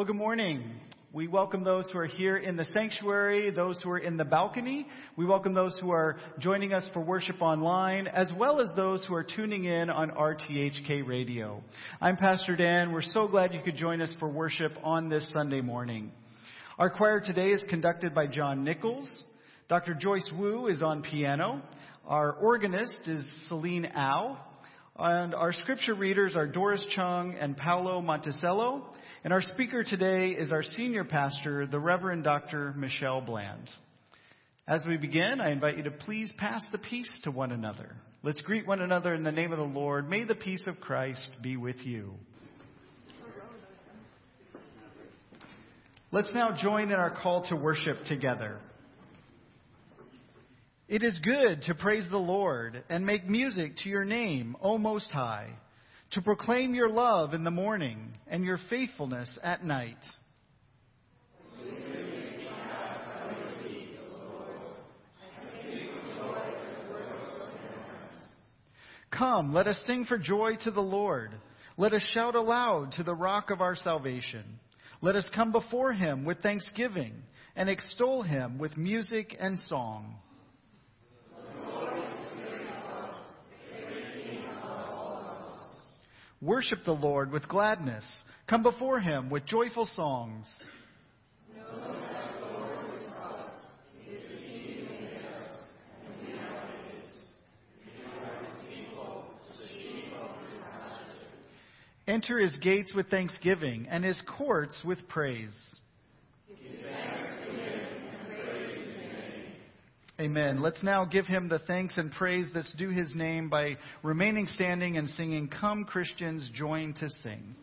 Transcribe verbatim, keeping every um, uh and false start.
Well, good morning. We welcome those who are here in the sanctuary, those who are in the balcony. We welcome those who are joining us for worship online, as well as those who are tuning in on R T H K Radio. I'm Pastor Dan. We're so glad you could join us for worship on this Sunday morning. Our choir today is conducted by John Nichols. Doctor Joyce Wu is on piano. Our organist is Celine Au. And our scripture readers are Doris Chung and Paolo Monticello. And our speaker today is our senior pastor, the Reverend Doctor Michelle Bland. As we begin, I invite you to please pass the peace to one another. Let's greet one another in the name of the Lord. May the peace of Christ be with you. Let's now join in our call to worship together. It is good to praise the Lord and make music to your name, O Most High, to proclaim your love in the morning and your faithfulness at night. Come, let us sing for joy to the Lord. Let us shout aloud to the rock of our salvation. Let us come before him with thanksgiving and extol him with music and song. Worship the Lord with gladness. Come before him with joyful songs. Know that the Lord is God. He is the King in us, and we are his. We are his people, the sheep of his pasture. Enter his gates with thanksgiving and his courts with praise. Give thanks to him and praise his name. Amen. Let's now give him the thanks and praise that's due his name by remaining standing and singing, "Come, Christians, join to sing."